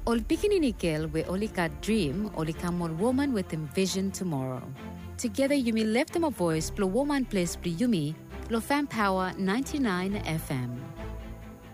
Ol bikini nikel we only got dream, only come one woman with envision tomorrow. Together you may lift them a voice, blow woman place, yumi, lo fan power 99 FM.